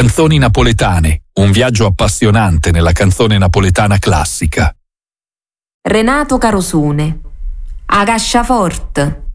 Canzoni napoletane, un viaggio appassionante nella canzone napoletana classica. Renato Carosone, A Casciafort.